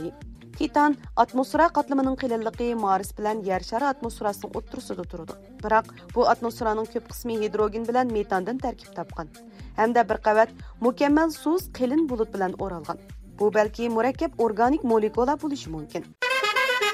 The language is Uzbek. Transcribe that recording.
joyi. Titan atmosfera qatlamining qilinligi Mars bilan Yer shari atmosferasining o'ttirisida turadi. Biroq bu atmosferaning ko'p qismi hidrogen bilan metandan tarkib topgan. Hamda bir qavat mukammal suz qilin bulut bilan o'ralgan. Bu balki murakkab organik molekula bo'lishi mumkin.